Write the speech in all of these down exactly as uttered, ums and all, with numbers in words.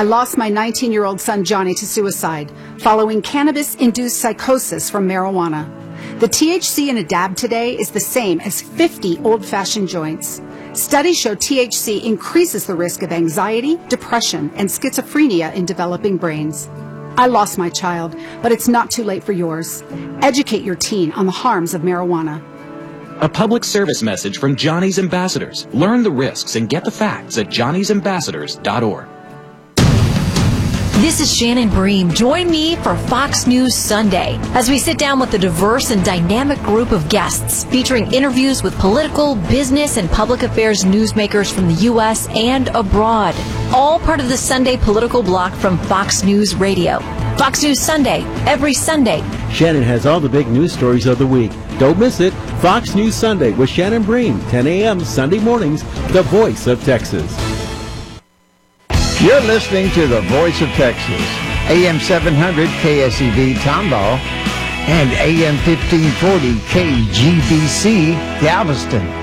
I lost my nineteen-year-old son Johnny to suicide following cannabis-induced psychosis from marijuana. The T H C in a dab today is the same as fifty old-fashioned joints. Studies show T H C increases the risk of anxiety, depression, and schizophrenia in developing brains. I lost my child, but it's not too late for yours. Educate your teen on the harms of marijuana. A public service message from Johnny's Ambassadors. Learn the risks and get the facts at johnny's ambassadors dot org. This is Shannon Bream. Join me for Fox News Sunday as we sit down with a diverse and dynamic group of guests featuring interviews with political, business, and public affairs newsmakers from the U S and abroad. All part of the Sunday political block from Fox News Radio. Fox News Sunday, every Sunday. Shannon has all the big news stories of the week. Don't miss it. Fox News Sunday with Shannon Bream, ten a.m. Sunday mornings, the voice of Texas. You're listening to the Voice of Texas, A M seven hundred K S E V Tomball and A M fifteen forty K G B C Galveston.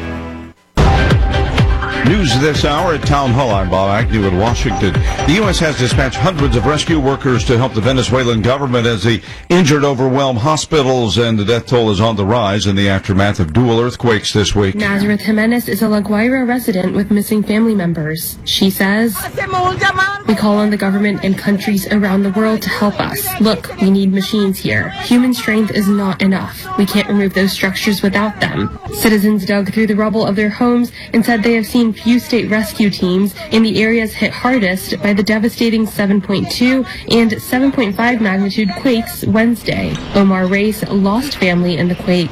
News this hour at Town Hall. I'm Bob Agnew in Washington. The U S has dispatched hundreds of rescue workers to help the Venezuelan government as the injured overwhelm hospitals, and the death toll is on the rise in the aftermath of dual earthquakes this week. Nazareth Jimenez is a La Guaira resident with missing family members. She says, "We call on the government and countries around the world to help us. Look, we need machines here. Human strength is not enough. We can't remove those structures without them." Citizens dug through the rubble of their homes and said they have seen few state rescue teams in the areas hit hardest by the devastating seven point two and seven point five magnitude quakes Wednesday. Omar Race lost family in the quakes.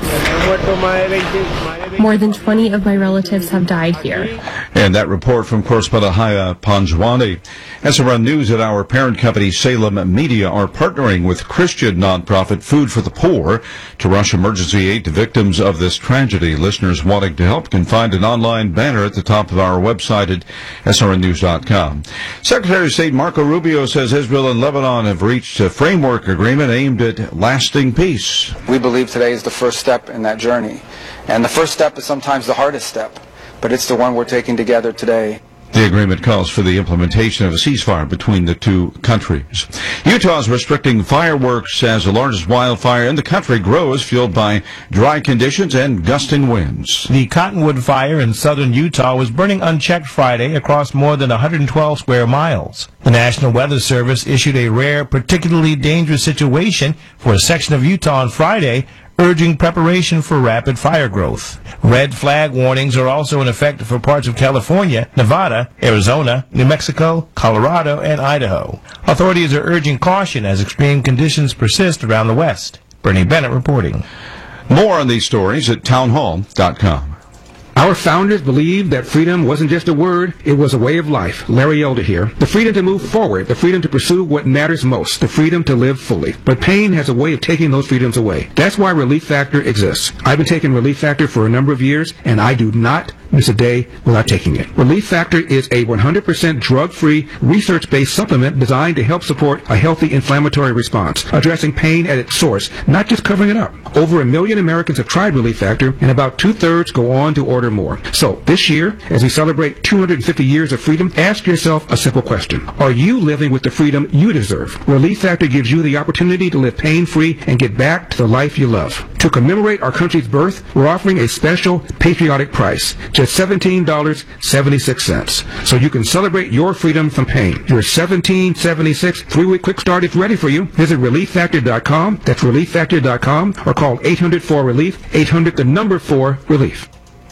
More than twenty of my relatives have died here. And that report from correspondent Haya Panjwani. S R N News at our parent company Salem Media are partnering with Christian nonprofit Food for the Poor to rush emergency aid to victims of this tragedy. Listeners wanting to help can find an online banner at the top of our website at S R N news dot com. Secretary of State Marco Rubio says Israel and Lebanon have reached a framework agreement aimed at lasting peace. We believe today is the first step in that journey. And the first step is sometimes the hardest step, but it's the one we're taking together today. The agreement calls for the implementation of a ceasefire between the two countries. Utah is restricting fireworks as the largest wildfire in the country grows, fueled by dry conditions and gusting winds. The Cottonwood Fire in southern Utah was burning unchecked Friday across more than one hundred twelve square miles. The National Weather Service issued a rare, particularly dangerous situation for a section of Utah on Friday, urging preparation for rapid fire growth. Red flag warnings are also in effect for parts of California, Nevada, Arizona, New Mexico, Colorado, and Idaho. Authorities are urging caution as extreme conditions persist around the West. Bernie Bennett reporting. More on these stories at town hall dot com. Our founders believed that freedom wasn't just a word, it was a way of life. Larry Elder here. The freedom to move forward, the freedom to pursue what matters most, the freedom to live fully. But pain has a way of taking those freedoms away. That's why Relief Factor exists. I've been taking Relief Factor for a number of years, and I do not miss a day without taking it. Relief Factor is a one hundred percent drug-free, research-based supplement designed to help support a healthy inflammatory response, addressing pain at its source, not just covering it up. Over a million Americans have tried Relief Factor, and about two-thirds go on to order more. So, this year, as we celebrate two hundred fifty years of freedom, ask yourself a simple question. Are you living with the freedom you deserve? Relief Factor gives you the opportunity to live pain-free and get back to the life you love. To commemorate our country's birth, we're offering a special patriotic price, just seventeen dollars and seventy-six cents. So you can celebrate your freedom from pain. Your seventeen dollars and seventy-six cents three-week quick start is ready for you. Visit relief factor dot com. That's relief factor dot com, or call eight hundred four relief, eight hundred the number four relief.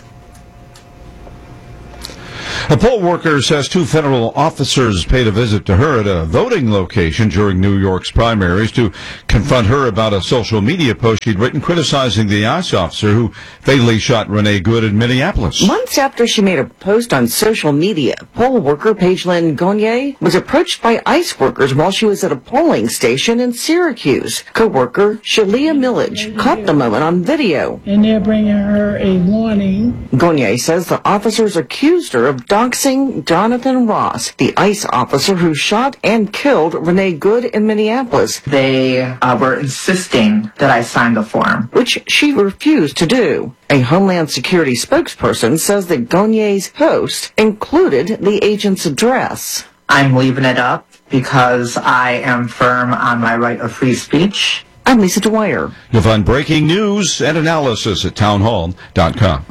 A poll worker says two federal officers paid a visit to her at a voting location during New York's primaries to confront her about a social media post she'd written criticizing the ICE officer who fatally shot Renee Good in Minneapolis. Months after she made a post on social media, poll worker Paige-Lynn Gonier was approached by ICE workers while she was at a polling station in Syracuse. Co-worker Shalia Millage caught the moment on video. And they're bringing her a warning. Gonier says the officers accused her of doxing Jonathan Ross, the ICE officer who shot and killed Renee Good in Minneapolis. They uh, were insisting that I sign the form, which she refused to do. A Homeland Security spokesperson says that Gonier's post included the agent's address. I'm leaving it up because I am firm on my right of free speech. I'm Lisa Dwyer. You'll find breaking news and analysis at townhall dot com.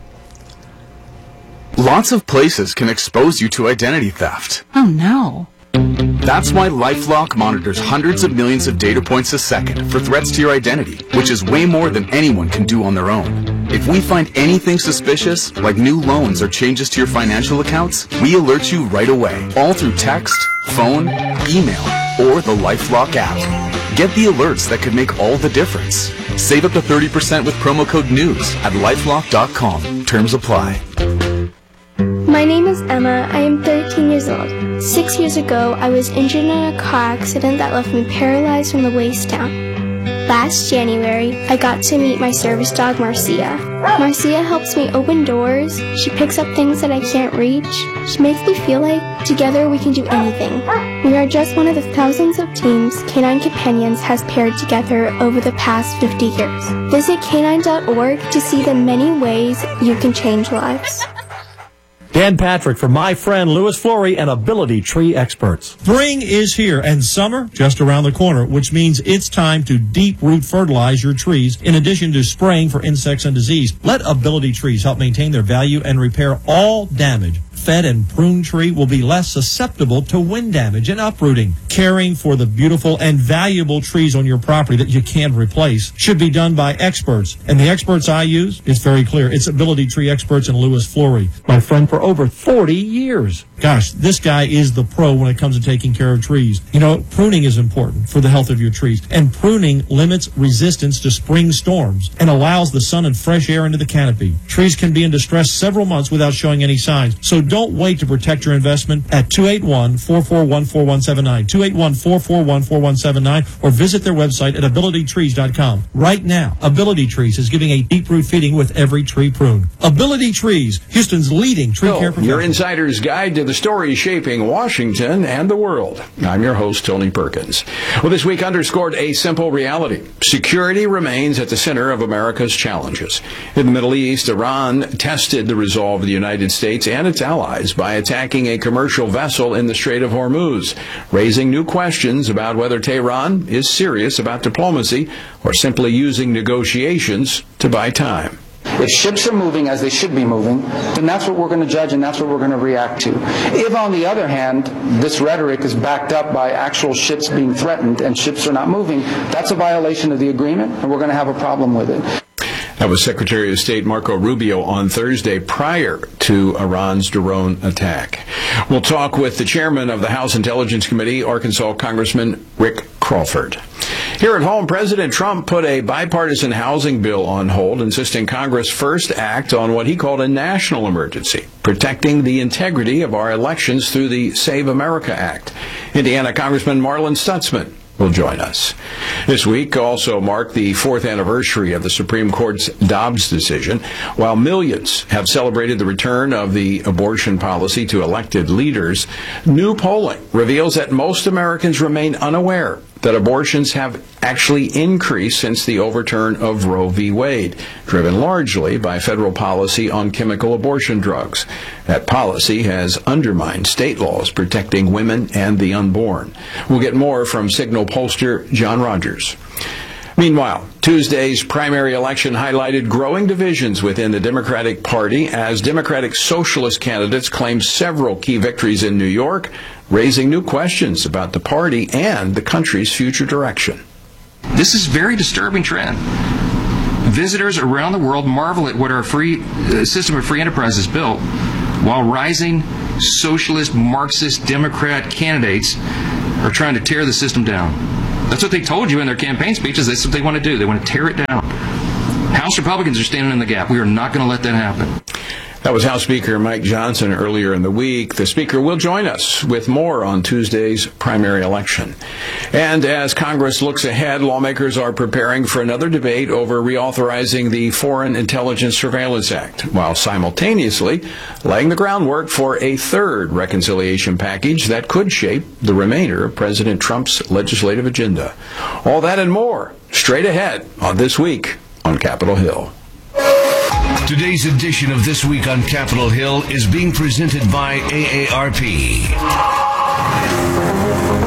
Lots of places can expose you to identity theft. Oh no. That's why LifeLock monitors hundreds of millions of data points a second for threats to your identity, which is way more than anyone can do on their own. If we find anything suspicious, like new loans or changes to your financial accounts, we alert you right away, all through text, phone, email, or the LifeLock app. Get the alerts that could make all the difference. Save up to thirty percent with promo code NEWS at lifelock dot com. Terms apply. My name is Emma. I am thirteen years old. Six years ago, I was injured in a car accident that left me paralyzed from the waist down. Last January, I got to meet my service dog, Marcia. Marcia helps me open doors. She picks up things that I can't reach. She makes me feel like together we can do anything. We are just one of the thousands of teams Canine Companions has paired together over the past fifty years. Visit canine dot org to see the many ways you can change lives. Dan Patrick for my friend Louis Flory and Ability Tree Experts. Spring is here and summer just around the corner, which means it's time to deep root fertilize your trees in addition to spraying for insects and disease. Let Ability Trees help maintain their value and repair all damage. Fed and pruned tree will be less susceptible to wind damage and uprooting. Caring for the beautiful and valuable trees on your property that you can't replace should be done by experts. And the experts I use, it's very clear. It's Ability Tree Experts and Louis Flory. My friend for over forty years. Gosh, this guy is the pro when it comes to taking care of trees. You know, pruning is important for the health of your trees. And pruning limits resistance to spring storms and allows the sun and fresh air into the canopy. Trees can be in distress several months without showing any signs. So don't wait to protect your investment at two eight one, four four one, four one seven nine, two eight one, four four one, four one seven nine, or visit their website at ability trees dot com. Right now, Ability Trees is giving a deep root feeding with every tree prune. Ability Trees, Houston's leading tree so, care professional. Your insider's guide to the stories shaping Washington and the world. I'm your host, Tony Perkins. Well, this week underscored a simple reality. Security remains at the center of America's challenges. In the Middle East, Iran tested the resolve of the United States and its allies by attacking a commercial vessel in the Strait of Hormuz, raising new questions about whether Tehran is serious about diplomacy or simply using negotiations to buy time. If ships are moving as they should be moving, then that's what we're going to judge and that's what we're going to react to. If, on the other hand, this rhetoric is backed up by actual ships being threatened and ships are not moving, that's a violation of the agreement and we're going to have a problem with it. That was Secretary of State Marco Rubio on Thursday prior to Iran's drone attack. We'll talk with the chairman of the House Intelligence Committee, Arkansas Congressman Rick Crawford. Here at home, President Trump put a bipartisan housing bill on hold, insisting Congress first act on what he called a national emergency, protecting the integrity of our elections through the Save America Act. Indiana Congressman Marlin Stutzman will join us. This week also marked the fourth anniversary of the Supreme Court's Dobbs decision. While millions have celebrated the return of the abortion policy to elected leaders, new polling reveals that most Americans remain unaware that abortions have actually increased since the overturn of Roe v. Wade, driven largely by federal policy on chemical abortion drugs. That policy has undermined state laws protecting women and the unborn. We'll get more from Signal pollster John Rogers. Meanwhile, Tuesday's primary election highlighted growing divisions within the Democratic Party as Democratic Socialist candidates claimed several key victories in New York, raising new questions about the party and the country's future direction. This is a very disturbing trend. Visitors around the world marvel at what our free uh, system of free enterprise has built, while rising socialist, Marxist, Democrat candidates are trying to tear the system down. That's what they told you in their campaign speeches. That's what they want to do. They want to tear it down. House Republicans are standing in the gap. We are not going to let that happen. That was House Speaker Mike Johnson earlier in the week. The Speaker will join us with more on Tuesday's primary election. And as Congress looks ahead, lawmakers are preparing for another debate over reauthorizing the Foreign Intelligence Surveillance Act, while simultaneously laying the groundwork for a third reconciliation package that could shape the remainder of President Trump's legislative agenda. All that and more straight ahead on This Week on Capitol Hill. Today's edition of This Week on Capitol Hill is being presented by A A R P.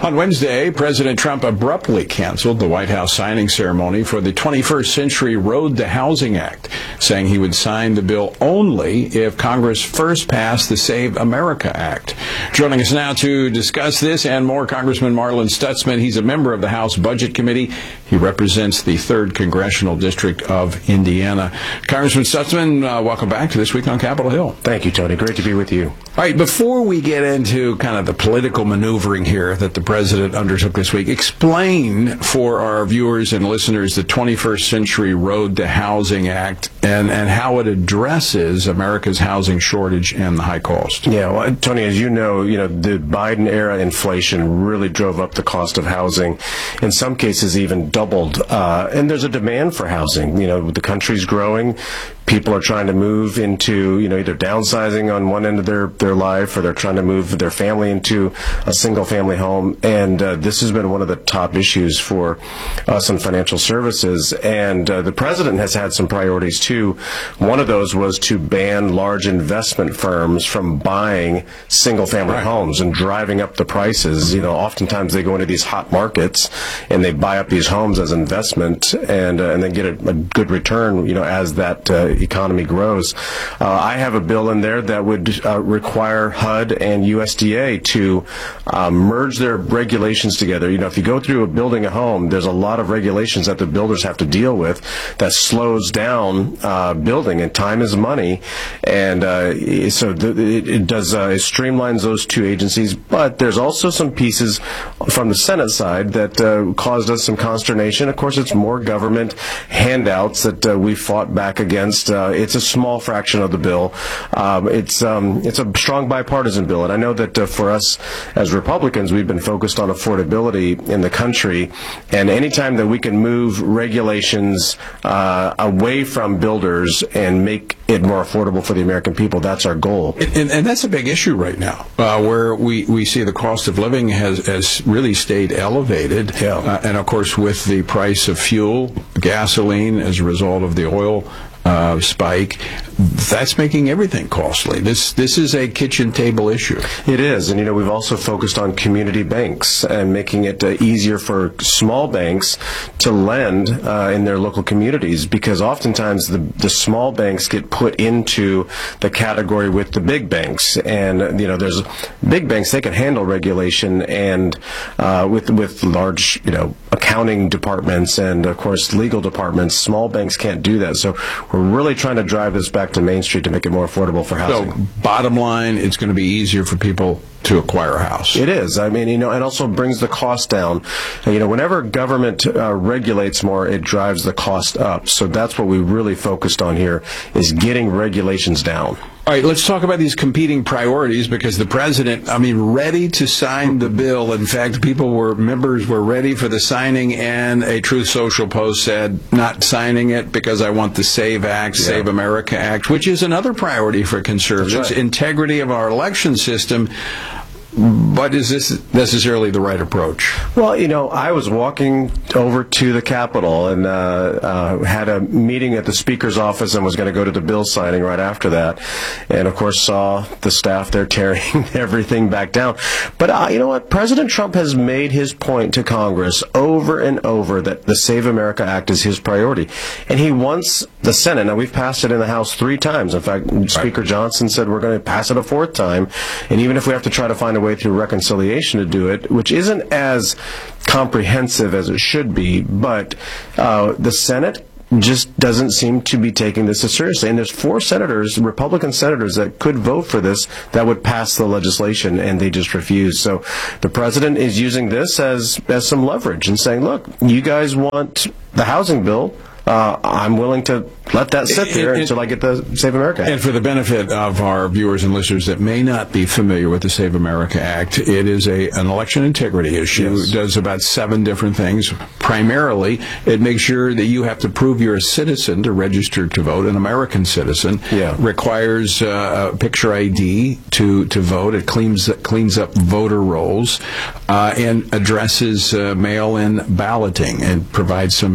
On Wednesday, President Trump abruptly canceled the White House signing ceremony for the twenty-first Century Road to Housing Act, saying he would sign the bill only if Congress first passed the Save America Act. Joining us now to discuss this and more, Congressman Marlin Stutzman. He's a member of the House Budget Committee. He represents the third Congressional District of Indiana. Congressman Stutzman, uh, welcome back to This Week on Capitol Hill. Thank you, Tony. Great to be with you. All right, before we get into kind of the political maneuvering here that the president undertook this week, explain for our viewers and listeners the twenty-first Century Road to Housing Act and, and how it addresses America's housing shortage and the high cost. Yeah, well, Tony, as you know, you know, the Biden-era inflation really drove up the cost of housing. In some cases, even doubled. Uh, and there's a demand for housing. You know, the country's growing. People are trying to move into, you know, either downsizing on one end of their, their life, or they're trying to move their family into a single-family home. And uh, this has been one of the top issues for us in financial services. And uh, the president has had some priorities, too. One of those was to ban large investment firms from buying single-family right. homes and driving up the prices. You know, oftentimes they go into these hot markets and they buy up these homes as investment and, uh, and then get a, a good return, you know, as that uh, economy grows. Uh, I have a bill in there that would uh, require H U D and U S D A to uh, merge their regulations together. You know, if you go through a building a home, there's a lot of regulations that the builders have to deal with that slows down uh, building, and time is money. And uh, so the, it, it does uh, it streamlines those two agencies. But there's also some pieces from the Senate side that uh, caused us some consternation. Of course, it's more government handouts that uh, we fought back against. Uh, it's a small fraction of the bill. Um, it's um, it's a strong bipartisan bill, and I know that uh, for us as Republicans, we've been focused on affordability in the country, and anytime that we can move regulations uh, away from builders and make it more affordable for the American people, that's our goal. And, and, and that's a big issue right now, uh, where we, we see the cost of living has, has really stayed elevated, yeah. uh, and of course with the price of fuel, gasoline, as a result of the oil Uh, spike, that's making everything costly. This this is a kitchen table issue. It is, and you know, we've also focused on community banks and making it uh, easier for small banks to lend uh, in their local communities, because oftentimes the the small banks get put into the category with the big banks, and you know, there's big banks, they can handle regulation, and uh, with with large, you know, accounting departments and of course legal departments, small banks can't do that. So we're really trying to drive this back to Main Street to make it more affordable for housing. So, bottom line, it's going to be easier for people to acquire a house. It is. I mean, you know, it also brings the cost down. You know, whenever government uh, regulates more, it drives the cost up. So that's what we really focused on here, is getting regulations down. All right, let's talk about these competing priorities, because the president, I mean, ready to sign the bill. In fact, people were, members were ready for the signing, and a Truth Social post said, not signing it because I want the SAVE Act, yeah. Save America Act, which is another priority for conservatives, right. Integrity of our election system. But is this necessarily the right approach? Well, you know, I was walking over to the Capitol and uh, uh, had a meeting at the Speaker's office and was going to go to the bill signing right after that. And, of course, saw the staff there tearing everything back down. But uh, you know what? President Trump has made his point to Congress over and over that the Save America Act is his priority. And he wants the Senate. Now, we've passed it in the House three times. In fact, right. Speaker Johnson said we're going to pass it a fourth time. And even if we have to try to find a way through reconciliation to do it, which isn't as comprehensive as it should be, but uh, the Senate just doesn't seem to be taking this as seriously. And there's four senators, Republican senators, that could vote for this that would pass the legislation, and they just refuse. So the president is using this as, as some leverage and saying, look, you guys want the housing bill, Uh, I'm willing to let that sit there it, it, until I get the Save America Act. And for the benefit of our viewers and listeners that may not be familiar with the Save America Act, it is a an election integrity issue. Yes. It does about seven different things. Primarily, it makes sure that you have to prove you're a citizen to register to vote. An American citizen yeah. requires uh, a picture I D to, to vote. It cleans, cleans up voter rolls uh, and addresses uh, mail-in balloting and provides some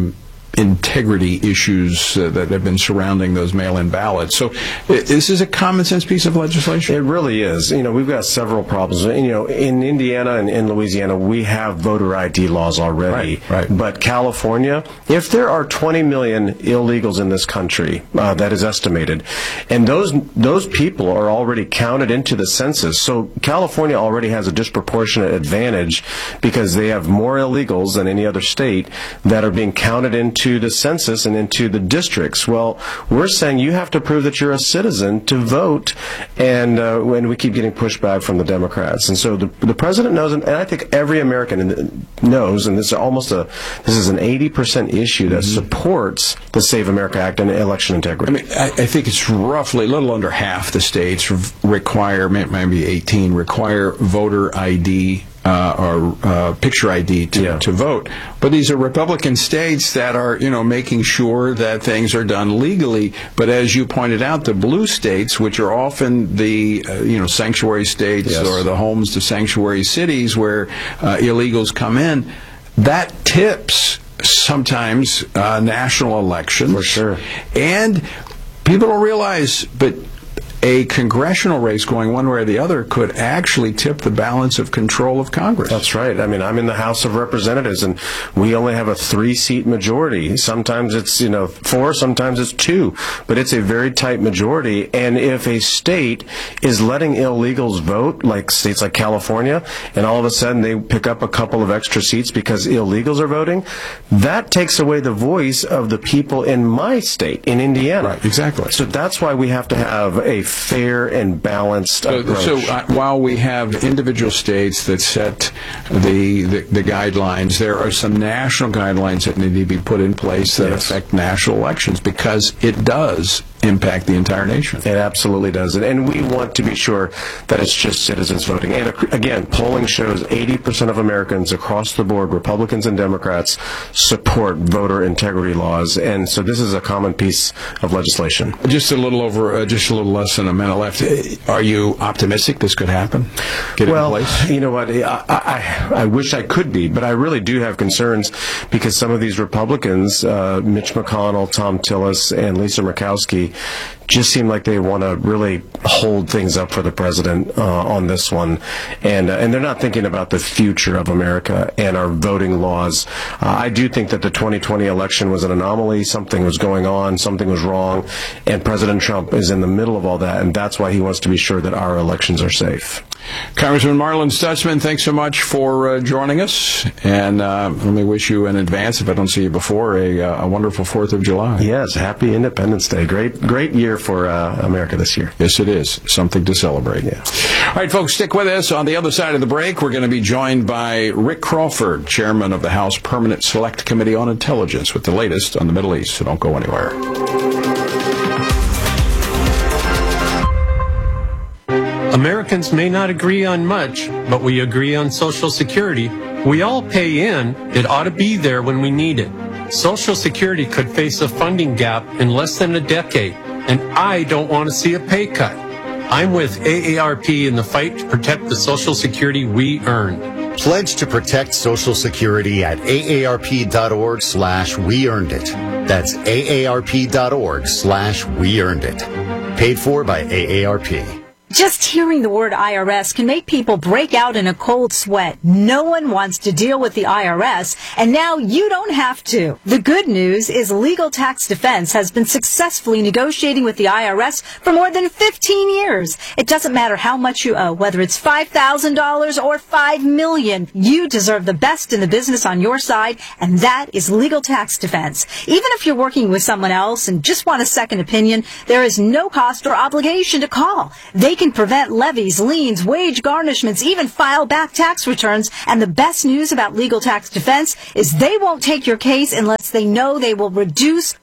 integrity issues uh, that have been surrounding those mail-in ballots. So uh, this is a common sense piece of legislation. It really is. You know, we've got several problems. You know, in Indiana and in Louisiana, we have voter I D laws already. Right, right. But California, if there are twenty million illegals in this country, uh, that is estimated, and those those people are already counted into the census. So California already has a disproportionate advantage because they have more illegals than any other state that are being counted into to the census and into the districts. Well, we're saying you have to prove that you're a citizen to vote, and uh, when we keep getting pushback from the Democrats. And so the, the president knows, and I think every American knows, and this is almost a this is an eighty percent issue that mm-hmm. supports the Save America Act and election integrity. I mean, I, I think it's roughly a little under half the states require, maybe eighteen, require voter I D Uh, or uh, picture I D to, yeah. to vote. But these are Republican states that are, you know, making sure that things are done legally. But as you pointed out, the blue states, which are often the, uh, you know, sanctuary states yes. or the homes to sanctuary cities where uh, illegals come in, that tips sometimes uh, national elections. For sure. And people don't realize, but a congressional race going one way or the other could actually tip the balance of control of Congress. That's right. I mean, I'm in the House of Representatives, and we only have a three-seat majority. Sometimes it's, you know, four, sometimes it's two, but it's a very tight majority. And if a state is letting illegals vote, like states like California, and all of a sudden they pick up a couple of extra seats because illegals are voting, that takes away the voice of the people in my state, in Indiana. Right, exactly. So that's why we have to have a fair and balanced approach. So, so uh, while we have individual states that set the, the the guidelines, there are some national guidelines that need to be put in place that yes. affect national elections, because it does impact the entire nation. It absolutely does. And we want to be sure that it's just citizens voting. And again, polling shows eighty percent of Americans across the board, Republicans and Democrats, support voter integrity laws. And so this is a common piece of legislation. Just a little over, uh, just a little less than a minute left. Are you optimistic this could happen? Get well, it in place? You know what? I, I, I wish I could be, but I really do have concerns because some of these Republicans, uh, Mitch McConnell, Tom Tillis, and Lisa Murkowski, just seem like they want to really hold things up for the president uh, on this one, and uh, and they're not thinking about the future of America and our voting laws. Uh, I do think that the twenty twenty election was an anomaly. Something was going on, something was wrong, and President Trump is in the middle of all that, and that's why he wants to be sure that our elections are safe. Congressman Marlin Stutzman, thanks so much for uh, joining us, and uh, let me wish you in advance, if I don't see you before, a, a wonderful fourth of July. Yes, happy Independence Day. Great, great year for uh, America this year. Yes, it is. Something to celebrate. Yeah. All right, folks, stick with us. On the other side of the break, we're going to be joined by Rick Crawford, chairman of the House Permanent Select Committee on Intelligence, with the latest on the Middle East. So don't go anywhere. Americans may not agree on much, but we agree on Social Security. We all pay in. It ought to be there when we need it. Social Security could face a funding gap in less than a decade, and I don't want to see a pay cut. I'm with A A R P in the fight to protect the Social Security we earned. Pledge to protect Social Security at aarp.org slash we earned it. That's aarp.org slash we earned it. Paid for by A A R P. Just hearing the word I R S can make people break out in a cold sweat. No one wants to deal with the I R S, and now you don't have to. The good news is Legal Tax Defense has been successfully negotiating with the I R S for more than fifteen years. It doesn't matter how much you owe, whether it's five thousand dollars or five million dollars. You deserve the best in the business on your side, and that is Legal Tax Defense. Even if you're working with someone else and just want a second opinion, there is no cost or obligation to call. They can prevent levies, liens, wage garnishments, even file back tax returns. And the best news about Legal Tax Defense is they won't take your case unless they know they will reduce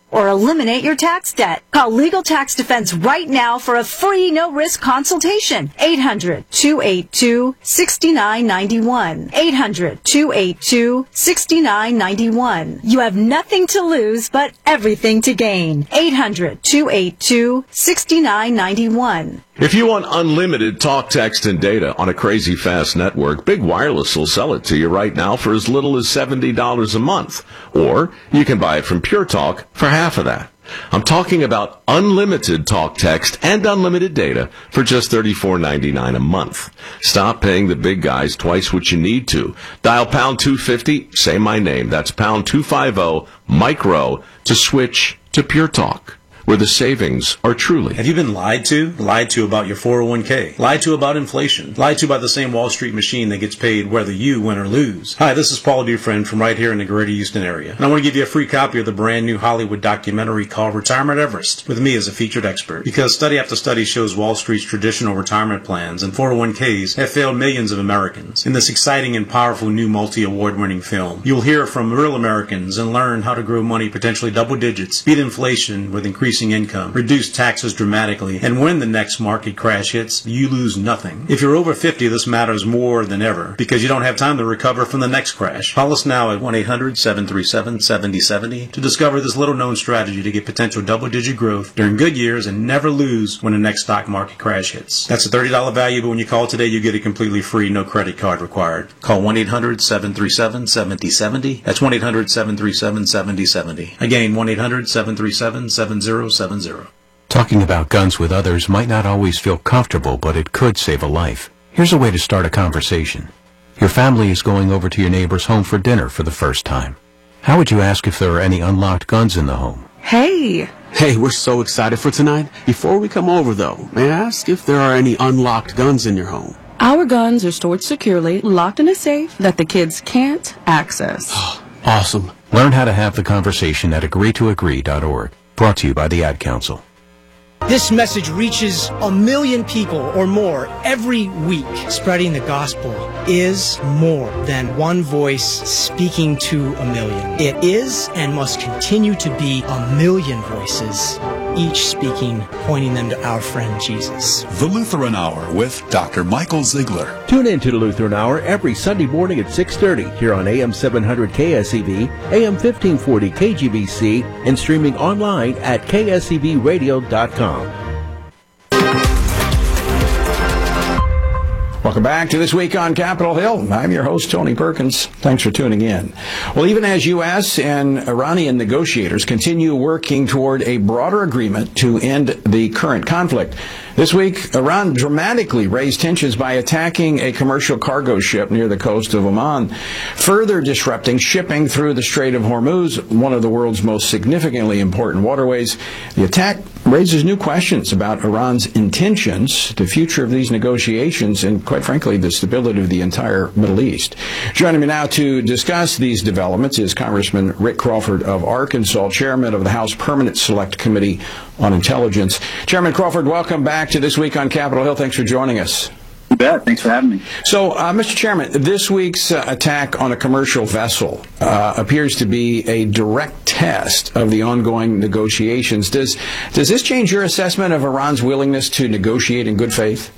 or eliminate your tax debt. Call Legal Tax Defense right now for a free no-risk consultation. eight hundred, two eight two, six nine nine one. eight hundred, two eight two, six nine nine one. You have nothing to lose but everything to gain. eight hundred, two eight two, six nine nine one. If you want unlimited talk, text, and data on a crazy fast network, Big Wireless will sell it to you right now for as little as seventy dollars a month. Or you can buy it from Pure Talk for half of that. I'm talking about unlimited talk, text, and unlimited data for just thirty-four ninety-nine a month. Stop paying the big guys twice what you need to. Dial pound two fifty, say my name. That's pound two fifty, micro, to switch to Pure Talk, where the savings are truly. Have you been lied to? Lied to about your four oh one k? Lied to about inflation? Lied to by the same Wall Street machine that gets paid whether you win or lose? Hi, this is Paul Dufresne from right here in the greater Houston area. And I want to give you a free copy of the brand new Hollywood documentary called Retirement Everest, with me as a featured expert. Because study after study shows Wall Street's traditional retirement plans and four oh one k's have failed millions of Americans. In this exciting and powerful new multi-award winning film, you'll hear from real Americans and learn how to grow money potentially double digits, beat inflation with increasing income, reduce taxes dramatically, and when the next market crash hits, you lose nothing. If you're over fifty, this matters more than ever because you don't have time to recover from the next crash. Call us now at one eight hundred, seven three seven, seven oh seven oh to discover this little-known strategy to get potential double-digit growth during good years and never lose when the next stock market crash hits. That's a thirty dollars value, but when you call today, you get it completely free, no credit card required. Call one eight hundred, seven three seven, seven oh seven oh. That's one eight hundred, seven three seven, seven oh seven oh. Again, one eight hundred, seven three seven, seven oh seven oh. Talking about guns with others might not always feel comfortable, but it could save a life. Here's a way to start a conversation. Your family is going over to your neighbor's home for dinner for the first time. How would you ask if there are any unlocked guns in the home? Hey! Hey, we're so excited for tonight. Before we come over, though, may I ask if there are any unlocked guns in your home? Our guns are stored securely, locked in a safe that the kids can't access. Awesome. Learn how to have the conversation at agree to agree dot org. Brought to you by the Ad Council. This message reaches a million people or more every week. Spreading the gospel is more than one voice speaking to a million. It is and must continue to be a million voices, each speaking, pointing them to our friend Jesus. The Lutheran Hour with Doctor Michael Ziegler. Tune in to the Lutheran Hour every Sunday morning at six thirty here on A M seven hundred K S E V, A M fifteen forty K G B C, and streaming online at K S E V radio dot com. Welcome back to This Week on Capitol Hill. I'm your host, Tony Perkins. Thanks for tuning in. Well, even as U S and Iranian negotiators continue working toward a broader agreement to end the current conflict, this week, Iran dramatically raised tensions by attacking a commercial cargo ship near the coast of Oman, further disrupting shipping through the Strait of Hormuz, one of the world's most significantly important waterways. The attack raises new questions about Iran's intentions, the future of these negotiations, and quite frankly, the stability of the entire Middle East. Joining me now to discuss these developments is Congressman Rick Crawford of Arkansas, chairman of the House Permanent Select Committee on Intelligence. Chairman Crawford, welcome back to This Week on Capitol Hill. Thanks for joining us. You bet. Thanks for having me. So, uh, Mister Chairman, this week's uh, attack on a commercial vessel uh, appears to be a direct test of the ongoing negotiations. Does does this change your assessment of Iran's willingness to negotiate in good faith?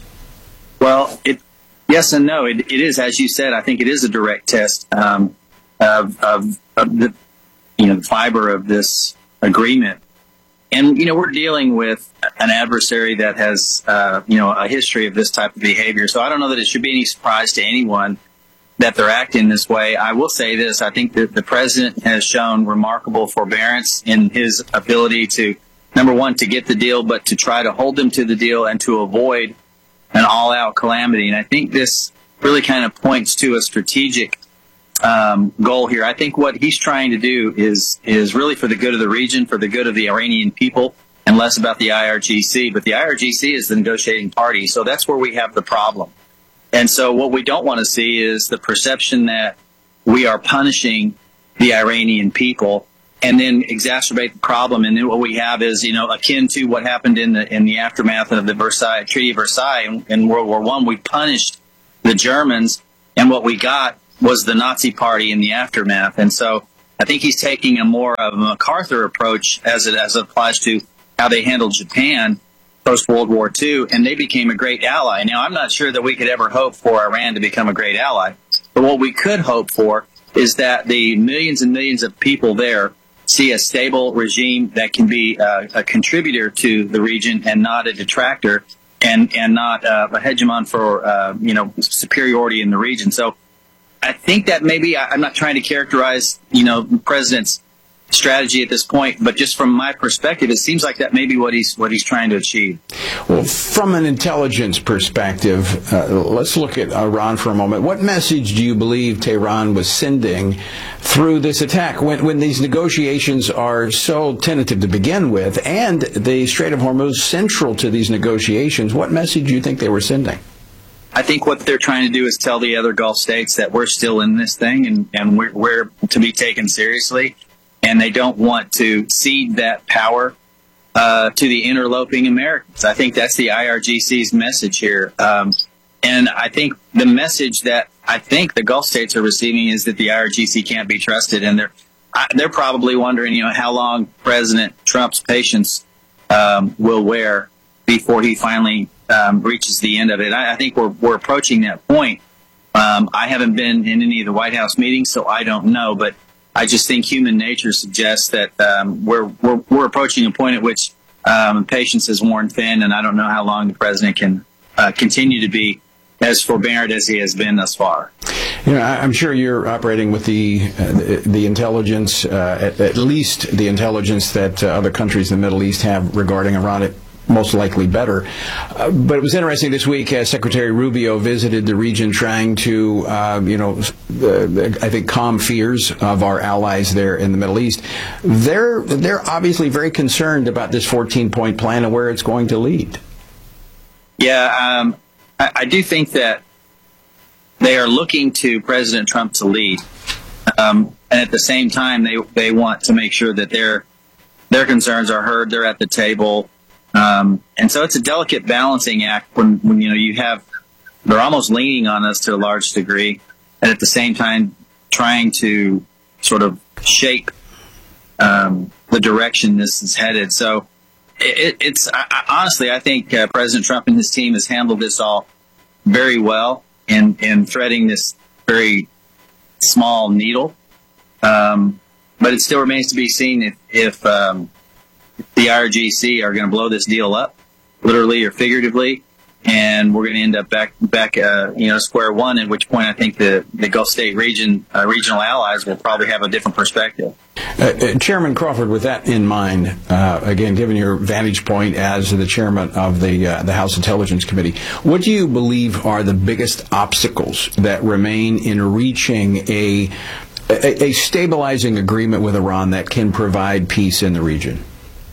Well, it yes and no. It, it is, as you said. I think it is a direct test um, of, of, of the you know the fiber of this agreement. And, you know, we're dealing with an adversary that has, uh, you know, a history of this type of behavior. So I don't know that it should be any surprise to anyone that they're acting this way. I will say this. I think that the president has shown remarkable forbearance in his ability to, number one, to get the deal, but to try to hold them to the deal and to avoid an all-out calamity. And I think this really kind of points to a strategic Um, goal here. I think what he's trying to do is is really for the good of the region, for the good of the Iranian people, and less about the I R G C. But the I R G C is the negotiating party, so that's where we have the problem. And so what we don't want to see is the perception that we are punishing the Iranian people and then exacerbate the problem. And then what we have is, you know, akin to what happened in the in the aftermath of the Versailles Treaty of Versailles in, in World War One. We punished the Germans, and what we got was the Nazi party in the aftermath. And so I think he's taking a more of a MacArthur approach as it as it applies to how they handled Japan post World War Two, and they became a great ally. Now, I'm not sure that we could ever hope for Iran to become a great ally, but what we could hope for is that the millions and millions of people there see a stable regime that can be uh, a contributor to the region and not a detractor, and and not uh, a hegemon for uh, you know superiority in the region. So I think that maybe I, I'm not trying to characterize you know the president's strategy at this point, but just from my perspective, it seems like that may be what he's what he's trying to achieve. Well, from an intelligence perspective, uh, let's look at Iran for a moment. What message do you believe Tehran was sending through this attack when, when these negotiations are so tentative to begin with, and the Strait of Hormuz central to these negotiations? What message do you think they were sending? I think what they're trying to do is tell the other Gulf states that we're still in this thing, and, and we're, we're to be taken seriously. And they don't want to cede that power uh, to the interloping Americans. I think that's the I R G C's message here. Um, and I think the message that I think the Gulf states are receiving is that the I R G C can't be trusted. And they're they're probably wondering, you know, how long President Trump's patience um, will wear before he finally um, reaches the end of it. I, I think we're we're approaching that point. Um, I haven't been in any of the White House meetings, so I don't know, but I just think human nature suggests that um, we're, we're we're approaching a point at which um, patience is worn thin, and I don't know how long the president can uh, continue to be as forbearant as he has been thus far. You know, I'm sure you're operating with the uh, the, the intelligence, uh, at, at least the intelligence that uh, other countries in the Middle East have regarding Iran. It most likely better. Uh, but it was interesting this week as Secretary Rubio visited the region trying to, uh, you know, uh, I think calm fears of our allies there in the Middle East. They're, they're obviously very concerned about this fourteen-point plan and where it's going to lead. Yeah, um, I, I do think that they are looking to President Trump to lead. Um, and at the same time, they, they want to make sure that their, their concerns are heard. They're at the table. Um, and so it's a delicate balancing act when, when, you know, you have, they're almost leaning on us to a large degree, and at the same time trying to sort of shape, um, the direction this is headed. So it, it's, I, I, honestly, I think uh, President Trump and his team has handled this all very well in, in threading this very small needle. Um, but it still remains to be seen if, if, um, the I R G C are going to blow this deal up, literally or figuratively, and we're going to end up back, back, uh, you know, square one. At which point, I think the the Gulf State region, uh, regional allies will probably have a different perspective. Uh, uh, Chairman Crawford, with that in mind, uh, again, given your vantage point as the chairman of the uh, the House Intelligence Committee, what do you believe are the biggest obstacles that remain in reaching a a, a stabilizing agreement with Iran that can provide peace in the region?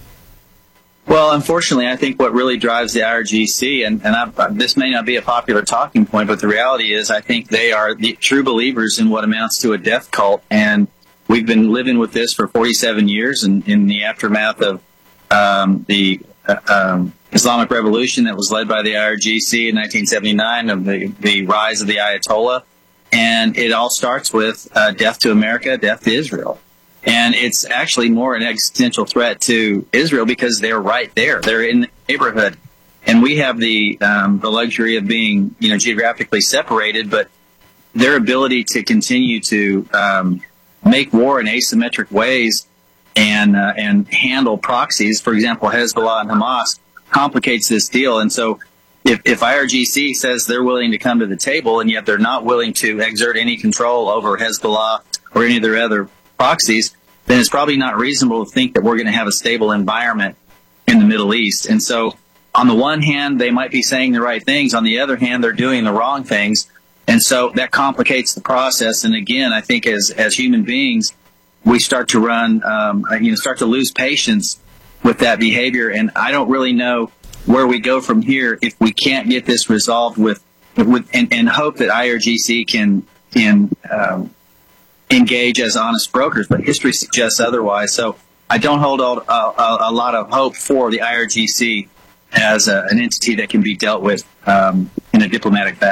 Well, unfortunately, I think what really drives the I R G C, and, and I, this may not be a popular talking point, but the reality is I think they are the true believers in what amounts to a death cult. And we've been living with this for forty-seven years, and in the aftermath of um, the uh, um, Islamic Revolution that was led by the I R G C in nineteen seventy-nine, of the, the rise of the Ayatollah. And it all starts with uh, death to America, death to Israel. And it's actually more an existential threat to Israel because they're right there. They're in the neighborhood. And we have the um, the luxury of being, you know, geographically separated, but their ability to continue to um, make war in asymmetric ways and uh, and handle proxies, for example, Hezbollah and Hamas, complicates this deal. And so if, if I R G C says they're willing to come to the table and yet they're not willing to exert any control over Hezbollah or any of their other proxies, then it's probably not reasonable to think that we're going to have a stable environment in the Middle East. And so on the one hand, they might be saying the right things. On the other hand, they're doing the wrong things. And so that complicates the process. And again, I think as, as human beings, we start to run, um, you know, start to lose patience with that behavior. And I don't really know where we go from here if we can't get this resolved with, with and, and hope that I R G C can, can, um, engage as honest brokers, but history suggests otherwise. So I don't hold a, a, a lot of hope for the I R G C as a, an entity that can be dealt with um, in a diplomatic fashion.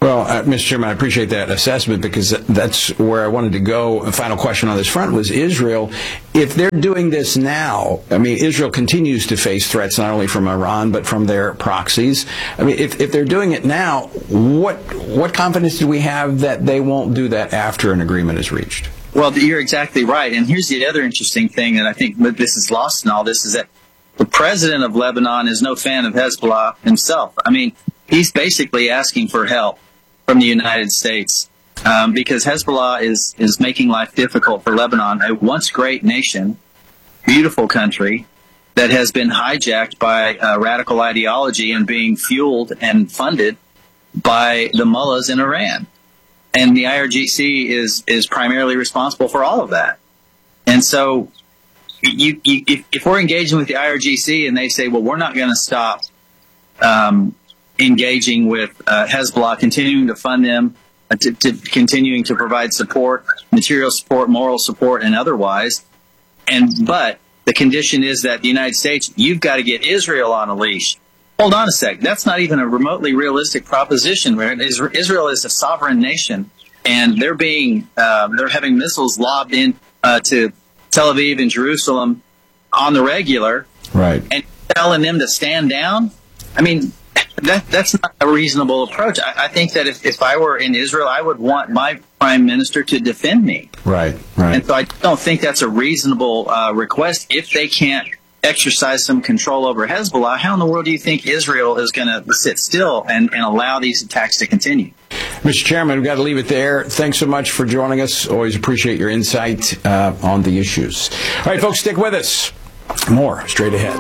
Well, uh, Mister Chairman, I appreciate that assessment because that's where I wanted to go. A final question on this front was Israel. If they're doing this now, I mean, Israel continues to face threats not only from Iran but from their proxies. I mean, if, if they're doing it now, what what confidence do we have that they won't do that after an agreement is reached? Well, you're exactly right. And here's the other interesting thing that I think this is lost in all this is that the president of Lebanon is no fan of Hezbollah himself. I mean, he's basically asking for help from the United States um, because Hezbollah is, is making life difficult for Lebanon, a once great nation, beautiful country that has been hijacked by uh, radical ideology and being fueled and funded by the mullahs in Iran. And the I R G C is is primarily responsible for all of that. And so you, you, if, if we're engaging with the I R G C and they say, well, we're not going to stop um, engaging with uh, Hezbollah, continuing to fund them, uh, to, to continuing to provide support, material support, moral support, and otherwise, and but the condition is that the United States, you've got to get Israel on a leash. Hold on a sec. That's not even a remotely realistic proposition. Israel is a sovereign nation, and they're being uh, they're having missiles lobbed in uh, to Tel Aviv and Jerusalem on the regular, right? And telling them to stand down. I mean, that that's not a reasonable approach. I, I think that if, if I were in Israel, I would want my prime minister to defend me. Right, right. And so I don't think that's a reasonable uh, request if they can't exercise some control over Hezbollah. How in the world do you think Israel is going to sit still and, and allow these attacks to continue? Mister Chairman, we've got to leave it there. Thanks so much for joining us. Always appreciate your insight uh, on the issues. All right, folks, stick with us. More straight ahead.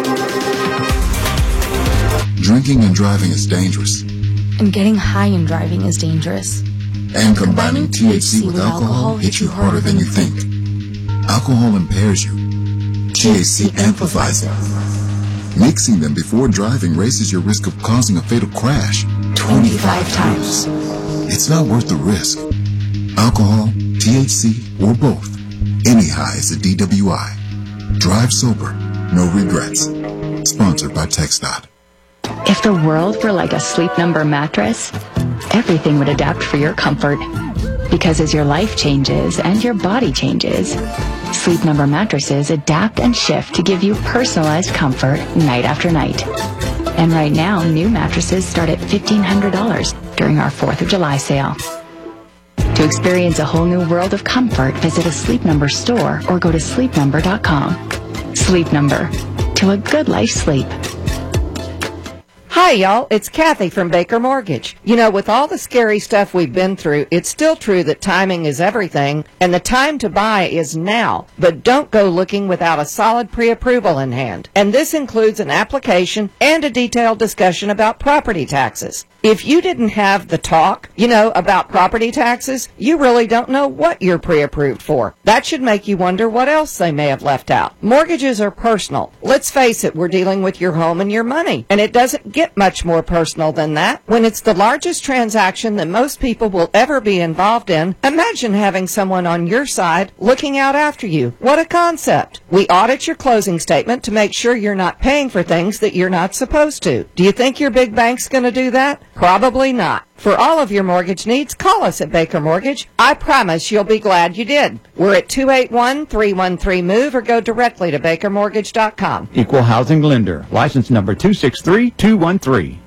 Drinking and driving is dangerous. And getting high and driving is dangerous. And combining T H C with alcohol hits you harder than you think. Alcohol impairs you. T H C amplifies it. Mixing them before driving raises your risk of causing a fatal crash twenty-five times. It's not worth the risk. Alcohol, T H C, or both. Any high is a D W I. Drive sober, no regrets. Sponsored by TxDOT. If the world were like a Sleep Number mattress, everything would adapt for your comfort. Because as your life changes and your body changes, Sleep Number mattresses adapt and shift to give you personalized comfort night after night. And right now, new mattresses start at fifteen hundred dollars during our fourth of July sale. To experience a whole new world of comfort, visit a Sleep Number store or go to sleep number dot com. Sleep Number. To a good life sleep. Hi, y'all. It's Kathy from Baker Mortgage. You know, with all the scary stuff we've been through, it's still true that timing is everything, and the time to buy is now. But don't go looking without a solid pre-approval in hand. And this includes an application and a detailed discussion about property taxes. If you didn't have the talk, you know, about property taxes, you really don't know what you're pre-approved for. That should make you wonder what else they may have left out. Mortgages are personal. Let's face it, we're dealing with your home and your money, and it doesn't get much more personal than that. When it's the largest transaction that most people will ever be involved in, imagine having someone on your side looking out after you. What a concept. We audit your closing statement to make sure you're not paying for things that you're not supposed to. Do you think your big bank's going to do that? Probably not. For all of your mortgage needs, call us at Baker Mortgage. I promise you'll be glad you did. We're at two eight one, three one three, MOVE or go directly to baker mortgage dot com. Equal housing lender. License number two six three two one three.